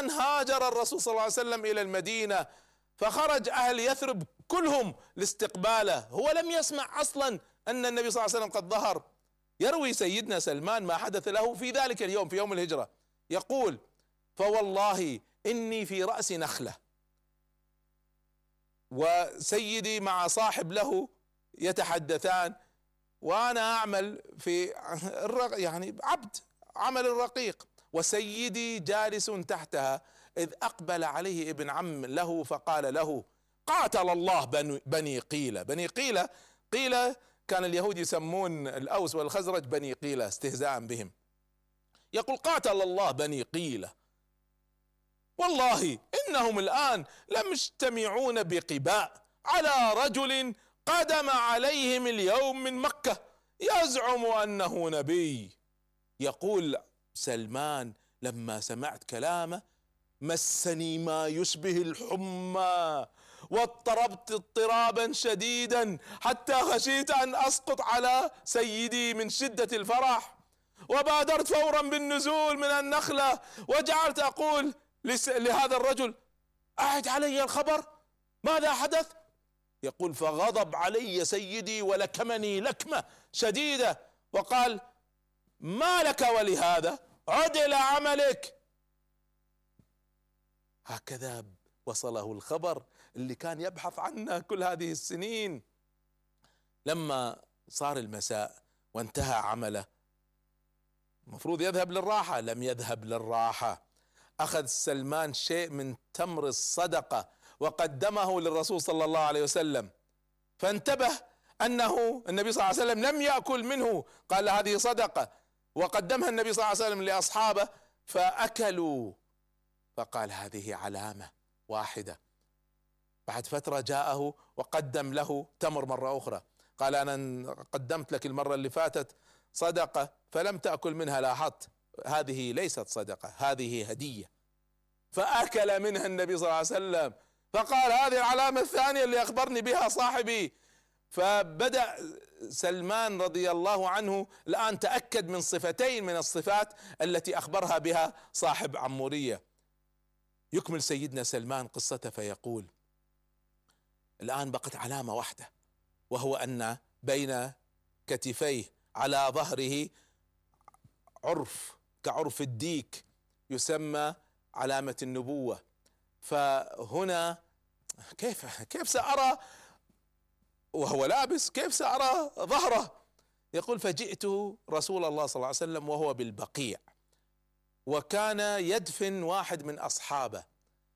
أن هاجر الرسول صلى الله عليه وسلم إلى المدينة، فخرج أهل يثرب كلهم لاستقباله، هو لم يسمع أصلا أن النبي صلى الله عليه وسلم قد ظهر. يروي سيدنا سلمان ما حدث له في ذلك اليوم، في يوم الهجرة، يقول: فوالله إني في رأس نخلة، وسيدي مع صاحب له يتحدثان، وأنا أعمل في يعني عبد، عمل الرقيق، وسيدي جالس تحتها، إذ أقبل عليه ابن عم له فقال له: قاتل الله بني قيلة. بني قيلة، قيلة كان اليهود يسمون الأوس والخزرج بني قيلة استهزاء بهم. يقول: قاتل الله بني قيلة، والله إنهم الآن لمجتمعون بقباء على رجل قدم عليهم اليوم من مكة يزعم أنه نبي. يقول سلمان: لما سمعت كلامه مسني ما يشبه الحمى، واضطربت اضطرابا شديدا حتى خشيت أن أسقط على سيدي من شدة الفرح، وبادرت فورا بالنزول من النخلة، وجعلت أقول لهذا الرجل: أعد علي الخبر، ماذا حدث؟ يقول: فغضب علي سيدي ولكمني لكمة شديدة، وقال: ما لك ولهذا، عد إلى عملك. هكذا وصله الخبر اللي كان يبحث عنه كل هذه السنين. لما صار المساء وانتهى عمله، المفروض يذهب للراحة، لم يذهب للراحة، أخذ سلمان شيء من تمر الصدقة وقدمه للرسول صلى الله عليه وسلم، فانتبه أنه النبي صلى الله عليه وسلم لم يأكل منه، قال: هذه صدقة، وقدمها النبي صلى الله عليه وسلم لأصحابه فأكلوا، فقال: هذه علامة واحدة. بعد فترة جاءه وقدم له تمر مرة أخرى، قال: أنا قدمت لك المرة اللي فاتت صدقة فلم تأكل منها، لاحظت هذه ليست صدقة، هذه هدية. فأكل منها النبي صلى الله عليه وسلم، فقال: هذه العلامة الثانية اللي أخبرني بها صاحبي. فبدأ سلمان رضي الله عنه الآن تأكد من صفتين من الصفات التي أخبرها بها صاحب عمورية. يكمل سيدنا سلمان قصته فيقول: الآن بقت علامة واحدة، وهو أن بين كتفيه على ظهره عرف كعرف الديك يسمى علامة النبوة. فهنا كيف سأرى وهو لابس، كيف سأرى ظهره؟ يقول: فجئت رسول الله صلى الله عليه وسلم وهو بالبقيع، وكان يدفن واحد من أصحابه،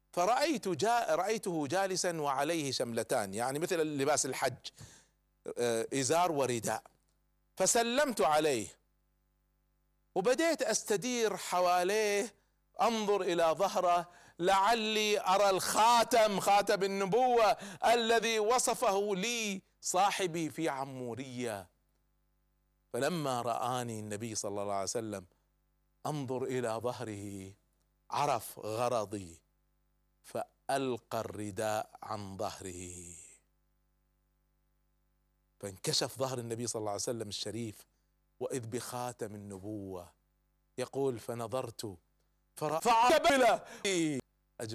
رأيته جالسا وعليه شملتان، يعني مثل لباس الحج، إزار ورداء، فسلمت عليه وبديت أستدير حواليه أنظر إلى ظهره لعلي أرى الخاتم، خاتم النبوة الذي وصفه لي صاحبي في عمورية. فلما رآني النبي صلى الله عليه وسلم أنظر إلى ظهره عرف غرضي، فألقى الرداء عن ظهره، فانكشف ظهر النبي صلى الله عليه وسلم الشريف، وإذ بخاتم النبوة. يقول: فنظرت فرأى